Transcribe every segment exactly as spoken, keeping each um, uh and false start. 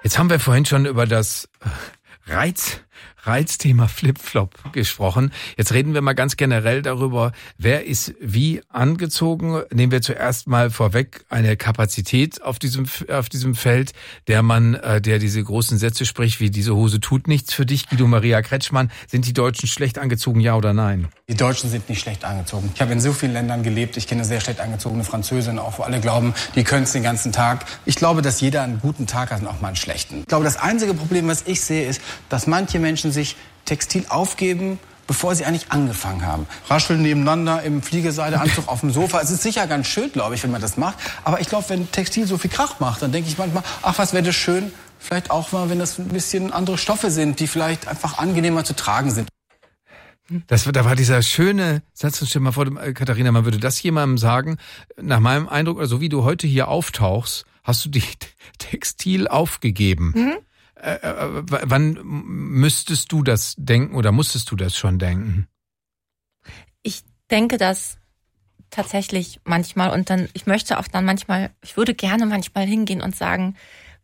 Jetzt haben wir vorhin schon über das Reiz, Reizthema Flip-Flop gesprochen. Jetzt reden wir mal ganz generell darüber, wer ist wie angezogen. Nehmen wir zuerst mal vorweg eine Kapazität auf diesem auf diesem Feld, der man, der diese großen Sätze spricht, wie diese Hose tut nichts für dich. Guido Maria Kretschmann, sind die Deutschen schlecht angezogen, ja oder nein? Die Deutschen sind nicht schlecht angezogen. Ich habe in so vielen Ländern gelebt. Ich kenne sehr schlecht angezogene Französinnen, auch wo alle glauben, die können es den ganzen Tag. Ich glaube, dass jeder einen guten Tag hat und auch mal einen schlechten. Ich glaube, das einzige Problem, was ich sehe, ist, dass manche Menschen sich Textil aufgeben, bevor sie eigentlich angefangen haben. Rascheln nebeneinander im Fliegeseideanzug auf dem Sofa. Es ist sicher ganz schön, glaube ich, wenn man das macht. Aber ich glaube, wenn Textil so viel Krach macht, dann denke ich manchmal, ach, was wäre das schön, vielleicht auch mal, wenn das ein bisschen andere Stoffe sind, die vielleicht einfach angenehmer zu tragen sind. Das, da war dieser schöne Satz, stell dir mal vor, Katharina, man würde das jemandem sagen, nach meinem Eindruck, oder so wie du heute hier auftauchst, hast du die Textil aufgegeben. Mhm. Äh, äh, wann müsstest du das denken oder musstest du das schon denken? Ich denke das tatsächlich manchmal und dann, ich möchte auch dann manchmal, ich würde gerne manchmal hingehen und sagen,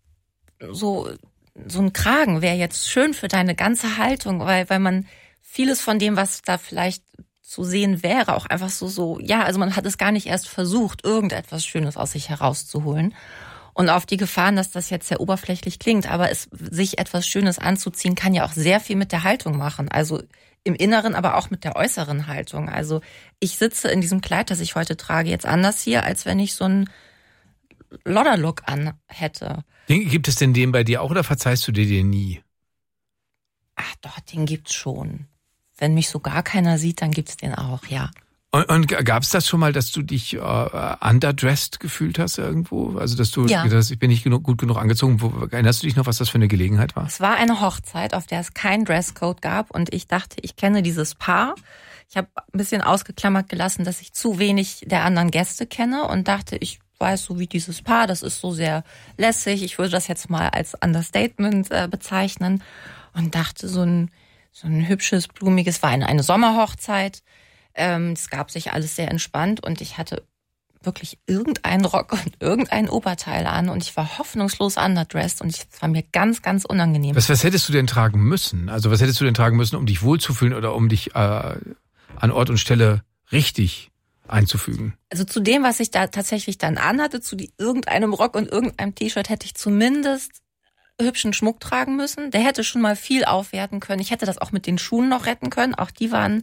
so, so ein Kragen wäre jetzt schön für deine ganze Haltung, weil, weil man vieles von dem, was da vielleicht zu sehen wäre, auch einfach so, so, ja, also man hat es gar nicht erst versucht, irgendetwas Schönes aus sich herauszuholen. Und auf die Gefahren, dass das jetzt sehr oberflächlich klingt, aber es, sich etwas Schönes anzuziehen, kann ja auch sehr viel mit der Haltung machen. Also im Inneren, aber auch mit der äußeren Haltung. Also ich sitze in diesem Kleid, das ich heute trage, jetzt anders hier, als wenn ich so einen Lodder-Look an hätte. Gibt es denn den bei dir auch oder verzeihst du dir den nie? Ach doch, den gibt's schon. Wenn mich so gar keiner sieht, dann gibt's den auch, ja. Und, und gab es das schon mal, dass du dich äh, underdressed gefühlt hast irgendwo? Also dass du ja. gedacht hast, ich bin nicht genug, gut genug angezogen. Wo, erinnerst du dich noch, was das für eine Gelegenheit war? Es war eine Hochzeit, auf der es keinen Dresscode gab und ich dachte, ich kenne dieses Paar. Ich habe ein bisschen ausgeklammert gelassen, dass ich zu wenig der anderen Gäste kenne und dachte, ich weiß so wie dieses Paar, das ist so sehr lässig. Ich würde das jetzt mal als Understatement äh, bezeichnen und dachte, so ein so ein hübsches, blumiges, war eine, eine Sommerhochzeit. Ähm, es gab sich alles sehr entspannt und ich hatte wirklich irgendeinen Rock und irgendein Oberteil an und ich war hoffnungslos underdressed und es war mir ganz, ganz unangenehm. Was, was hättest du denn tragen müssen? Also was hättest du denn tragen müssen, um dich wohlzufühlen oder um dich äh, an Ort und Stelle richtig einzufügen? Also zu dem, was ich da tatsächlich dann anhatte, zu die, irgendeinem Rock und irgendeinem T-Shirt hätte ich zumindest hübschen Schmuck tragen müssen. Der hätte schon mal viel aufwerten können. Ich hätte das auch mit den Schuhen noch retten können. Auch die waren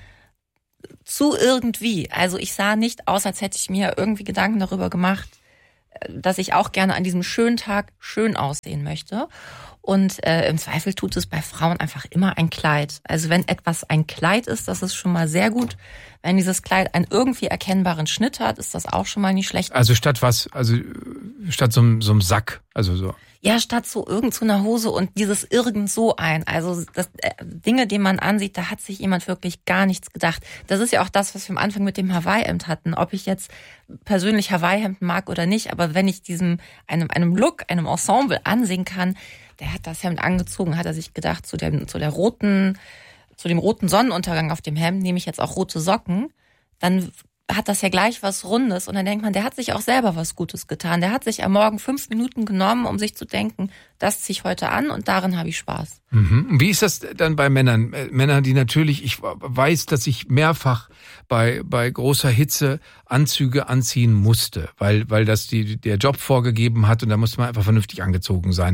zu irgendwie. Also ich sah nicht aus, als hätte ich mir irgendwie Gedanken darüber gemacht, dass ich auch gerne an diesem schönen Tag schön aussehen möchte. Und äh, im Zweifel tut es bei Frauen einfach immer ein Kleid. Also wenn etwas ein Kleid ist, das ist schon mal sehr gut. Wenn dieses Kleid einen irgendwie erkennbaren Schnitt hat, ist das auch schon mal nicht schlecht. Also statt was? Also statt so, so einem Sack? Also so. Ja, statt so irgend so einer Hose und dieses irgend so ein. Also das äh, Dinge, die man ansieht, da hat sich jemand wirklich gar nichts gedacht. Das ist ja auch das, was wir am Anfang mit dem Hawaii-Hemd hatten. Ob ich jetzt persönlich Hawaii-Hemd mag oder nicht, aber wenn ich diesem einem einem Look, einem Ensemble ansehen kann, der hat das Hemd angezogen, hat er sich gedacht, zu dem zu der roten, zu dem roten Sonnenuntergang auf dem Hemd nehme ich jetzt auch rote Socken. Dann hat das ja gleich was Rundes und dann denkt man, der hat sich auch selber was Gutes getan. Der hat sich am Morgen fünf Minuten genommen, um sich zu denken, das ziehe ich heute an und darin habe ich Spaß. Mhm. Wie ist das dann bei Männern? Männer, die natürlich, ich weiß, dass ich mehrfach bei bei großer Hitze Anzüge anziehen musste, weil weil das die der Job vorgegeben hat und da musste man einfach vernünftig angezogen sein.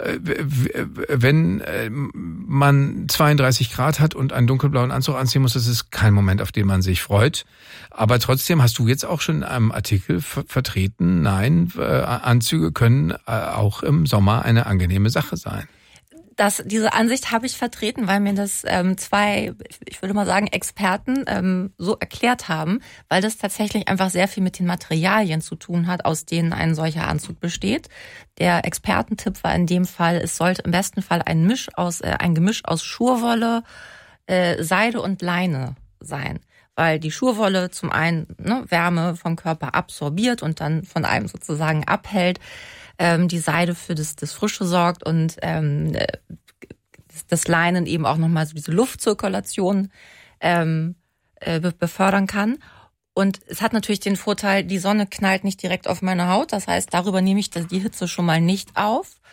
Wenn man zweiunddreißig Grad hat und einen dunkelblauen Anzug anziehen muss, das ist kein Moment, auf den man sich freut. Aber trotzdem hast du jetzt auch schon in einem Artikel ver- vertreten, nein, äh, Anzüge können äh, auch im Sommer eine angenehme Sache sein. Das, diese Ansicht habe ich vertreten, weil mir das ähm, zwei, ich würde mal sagen, Experten ähm, so erklärt haben, weil das tatsächlich einfach sehr viel mit den Materialien zu tun hat, aus denen ein solcher Anzug besteht. Der Expertentipp war in dem Fall, es sollte im besten Fall ein Misch aus, äh, ein Gemisch aus Schurwolle, äh, Seide und Leine sein. Weil die Schurwolle zum einen ne, Wärme vom Körper absorbiert und dann von einem sozusagen abhält, ähm, die Seide für das, das Frische sorgt und ähm, das Leinen eben auch nochmal so diese Luftzirkulation ähm, äh, befördern kann. Und es hat natürlich den Vorteil, die Sonne knallt nicht direkt auf meine Haut, das heißt, darüber nehme ich die Hitze schon mal nicht auf.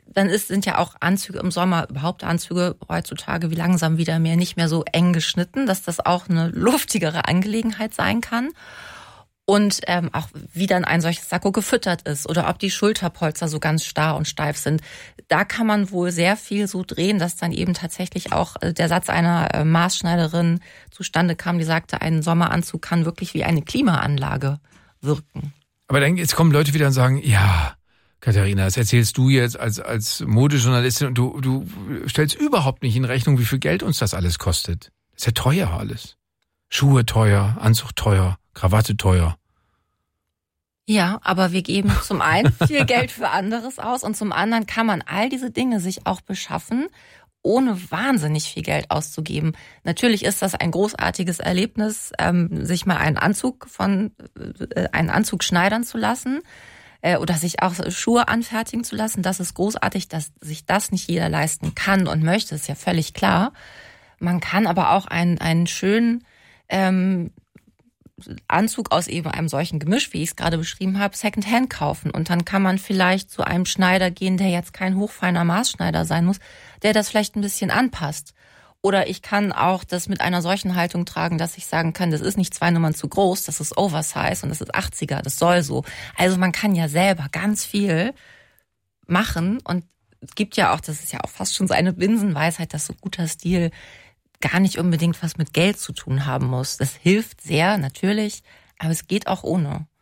dann ist, sind ja auch Anzüge im Sommer, überhaupt Anzüge heutzutage wie langsam wieder mehr, nicht mehr so eng geschnitten, dass das auch eine luftigere Angelegenheit sein kann. Und ähm, auch wie dann ein solches Sakko gefüttert ist oder ob die Schulterpolster so ganz starr und steif sind. Da kann man wohl sehr viel so drehen, dass dann eben tatsächlich auch der Satz einer äh, Maßschneiderin zustande kam, die sagte, ein Sommeranzug kann wirklich wie eine Klimaanlage wirken. Aber dann jetzt kommen Leute wieder und sagen, ja, Katharina, das erzählst du jetzt als als Modejournalistin und du du stellst überhaupt nicht in Rechnung, wie viel Geld uns das alles kostet. Das ist ja teuer alles. Schuhe teuer, Anzug teuer, Krawatte teuer. Ja, aber wir geben zum einen viel Geld für anderes aus und zum anderen kann man all diese Dinge sich auch beschaffen, ohne wahnsinnig viel Geld auszugeben. Natürlich ist das ein großartiges Erlebnis, ähm, sich mal einen Anzug von äh, einen Anzug schneidern zu lassen äh, oder sich auch Schuhe anfertigen zu lassen. Das ist großartig, dass sich das nicht jeder leisten kann und möchte, ist ja völlig klar. Man kann aber auch einen einen schönen ähm, Anzug aus eben einem solchen Gemisch, wie ich es gerade beschrieben habe, Secondhand kaufen. Und dann kann man vielleicht zu einem Schneider gehen, der jetzt kein hochfeiner Maßschneider sein muss, der das vielleicht ein bisschen anpasst. Oder ich kann auch das mit einer solchen Haltung tragen, dass ich sagen kann, das ist nicht zwei Nummern zu groß, das ist Oversize und das ist achtziger, das soll so. Also man kann ja selber ganz viel machen und es gibt ja auch, das ist ja auch fast schon so eine Binsenweisheit, dass so guter Stil gar nicht unbedingt was mit Geld zu tun haben muss. Das hilft sehr, natürlich, aber es geht auch ohne.